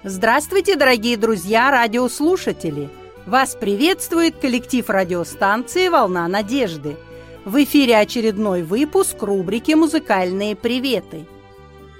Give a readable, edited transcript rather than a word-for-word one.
Здравствуйте, дорогие друзья, радиослушатели! Вас приветствует коллектив радиостанции «Волна надежды». В эфире очередной выпуск рубрики «Музыкальные приветы».